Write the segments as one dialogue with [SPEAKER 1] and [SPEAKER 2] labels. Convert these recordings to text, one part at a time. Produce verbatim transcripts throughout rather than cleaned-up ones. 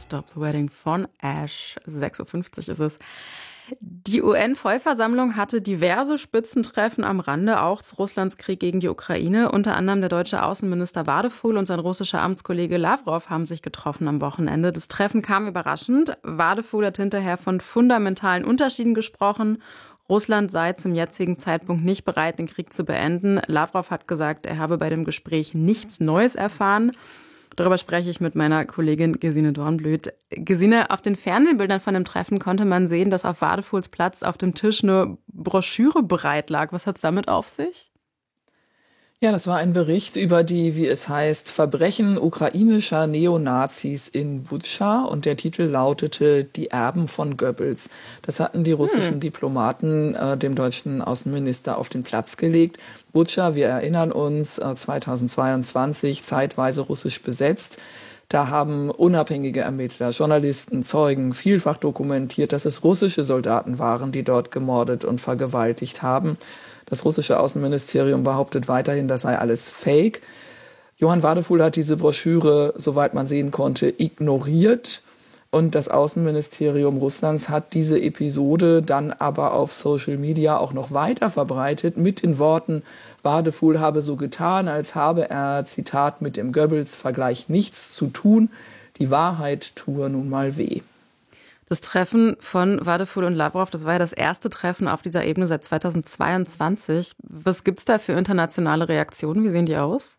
[SPEAKER 1] Stop the Wedding von Ash. sechs Uhr fünfzig ist es. Die U N-Vollversammlung hatte diverse Spitzentreffen am Rande, auch zu Russlands Krieg gegen die Ukraine. Unter anderem der deutsche Außenminister Wadefuhl und sein russischer Amtskollege Lavrov haben sich getroffen am Wochenende. Das Treffen kam überraschend. Wadefuhl hat hinterher von fundamentalen Unterschieden gesprochen. Russland sei zum jetzigen Zeitpunkt nicht bereit, den Krieg zu beenden. Lavrov hat gesagt, er habe bei dem Gespräch nichts Neues erfahren. Darüber spreche ich mit meiner Kollegin Gesine Dornblüt. Gesine, auf den Fernsehbildern von dem Treffen konnte man sehen, dass auf Wadefuhls Platz auf dem Tisch eine Broschüre bereit lag. Was hat es damit auf sich?
[SPEAKER 2] Ja, das war ein Bericht über die, wie es heißt, Verbrechen ukrainischer Neonazis in Butscha, und der Titel lautete Die Erben von Goebbels. Das hatten die russischen hm. Diplomaten äh, dem deutschen Außenminister auf den Platz gelegt. Butscha, wir erinnern uns, äh, zweitausendzweiundzwanzig zeitweise russisch besetzt. Da haben unabhängige Ermittler, Journalisten, Zeugen vielfach dokumentiert, dass es russische Soldaten waren, die dort gemordet und vergewaltigt haben. Das russische Außenministerium behauptet weiterhin, das sei alles Fake. Johann Wadefuhl hat diese Broschüre, soweit man sehen konnte, ignoriert. Und das Außenministerium Russlands hat diese Episode dann aber auf Social Media auch noch weiter verbreitet mit den Worten, Wadefuhl habe so getan, als habe er, Zitat, mit dem Goebbels-Vergleich nichts zu tun. Die Wahrheit tue nun mal weh.
[SPEAKER 1] Das Treffen von Wadefuhl und Lavrov, das war ja das erste Treffen auf dieser Ebene seit zweitausendzweiundzwanzig. Was gibt's da für internationale Reaktionen? Wie sehen die aus?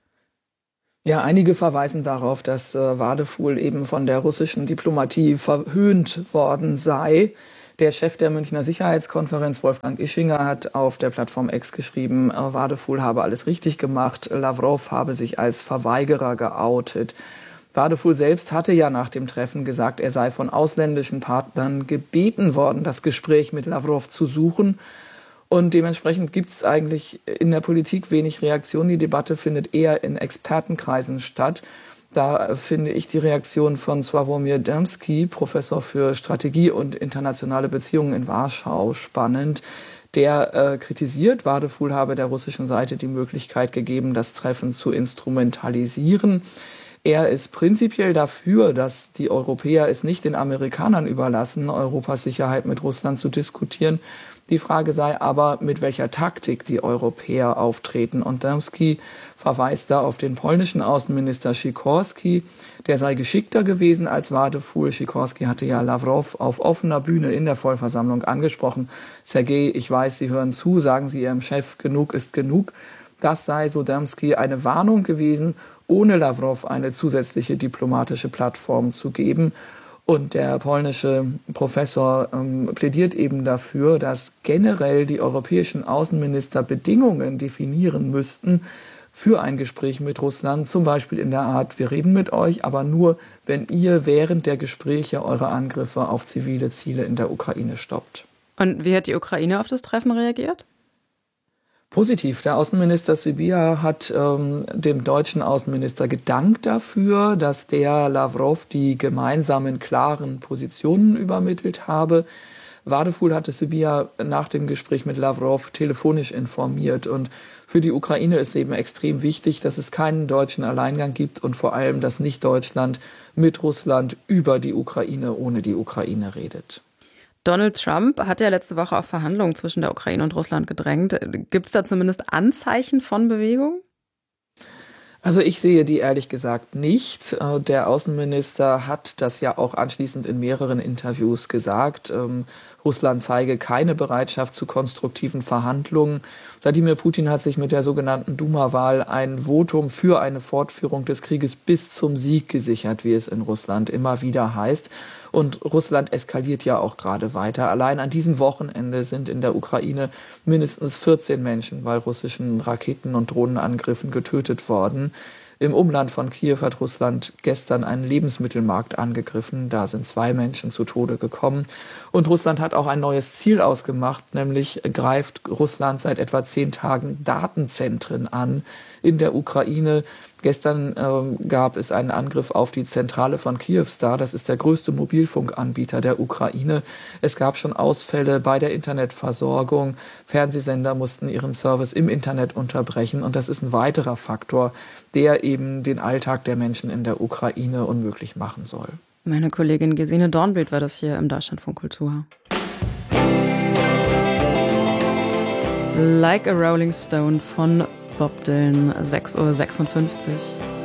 [SPEAKER 2] Ja, einige verweisen darauf, dass äh, Wadefuhl eben von der russischen Diplomatie verhöhnt worden sei. Der Chef der Münchner Sicherheitskonferenz, Wolfgang Ischinger, hat auf der Plattform X geschrieben, äh, Wadefuhl habe alles richtig gemacht, Lavrov habe sich als Verweigerer geoutet. Wadefuhl selbst hatte ja nach dem Treffen gesagt, er sei von ausländischen Partnern gebeten worden, das Gespräch mit Lavrov zu suchen. Und dementsprechend gibt es eigentlich in der Politik wenig Reaktion. Die Debatte findet eher in Expertenkreisen statt. Da finde ich die Reaktion von Sławomir Dębski, Professor für Strategie und internationale Beziehungen in Warschau, spannend. Der äh, kritisiert, Wadefuhl habe der russischen Seite die Möglichkeit gegeben, das Treffen zu instrumentalisieren. Er ist prinzipiell dafür, dass die Europäer es nicht den Amerikanern überlassen, Europas Sicherheit mit Russland zu diskutieren. Die Frage sei aber, mit welcher Taktik die Europäer auftreten. Und Dębski verweist da auf den polnischen Außenminister Sikorski. Der sei geschickter gewesen als Wadefuhl. Sikorski hatte ja Lavrov auf offener Bühne in der Vollversammlung angesprochen. Sergej, ich weiß, Sie hören zu, sagen Sie Ihrem Chef, genug ist genug. Das sei, so Dębski, eine Warnung gewesen, ohne Lavrov eine zusätzliche diplomatische Plattform zu geben. Und der polnische Professor ähm, plädiert eben dafür, dass generell die europäischen Außenminister Bedingungen definieren müssten für ein Gespräch mit Russland. Zum Beispiel in der Art, wir reden mit euch, aber nur, wenn ihr während der Gespräche eure Angriffe auf zivile Ziele in der Ukraine stoppt.
[SPEAKER 1] Und wie hat die Ukraine auf das Treffen reagiert?
[SPEAKER 2] Positiv. Der Außenminister Sybiha hat ähm, dem deutschen Außenminister gedankt dafür, dass der Lavrov die gemeinsamen klaren Positionen übermittelt habe. Wadefuhl hatte Sybiha nach dem Gespräch mit Lavrov telefonisch informiert. Und für die Ukraine ist eben extrem wichtig, dass es keinen deutschen Alleingang gibt und vor allem, dass nicht Deutschland mit Russland über die Ukraine ohne die Ukraine redet.
[SPEAKER 1] Donald Trump hat ja letzte Woche auf Verhandlungen zwischen der Ukraine und Russland gedrängt. Gibt es da zumindest Anzeichen von Bewegung?
[SPEAKER 2] Also ich sehe die ehrlich gesagt nicht. Der Außenminister hat das ja auch anschließend in mehreren Interviews gesagt. Russland zeige keine Bereitschaft zu konstruktiven Verhandlungen. Wladimir Putin hat sich mit der sogenannten Duma-Wahl ein Votum für eine Fortführung des Krieges bis zum Sieg gesichert, wie es in Russland immer wieder heißt. Und Russland eskaliert ja auch gerade weiter. Allein an diesem Wochenende sind in der Ukraine mindestens vierzehn Menschen bei russischen Raketen- und Drohnenangriffen getötet worden. Im Umland von Kiew hat Russland gestern einen Lebensmittelmarkt angegriffen. Da sind zwei Menschen zu Tode gekommen. Und Russland hat auch ein neues Ziel ausgemacht, nämlich greift Russland seit etwa zehn Tagen Datenzentren an in der Ukraine. Gestern äh, gab es einen Angriff auf die Zentrale von Kyivstar. Das ist der größte Mobilfunkanbieter der Ukraine. Es gab schon Ausfälle bei der Internetversorgung. Fernsehsender mussten ihren Service im Internet unterbrechen. Und das ist ein weiterer Faktor, der eben den Alltag der Menschen in der Ukraine unmöglich machen soll.
[SPEAKER 1] Meine Kollegin Gesine Dornbild war das hier im Deutschlandfunk Kultur. Like a Rolling Stone von Bob Dylan, sechs Uhr sechsundfünfzig.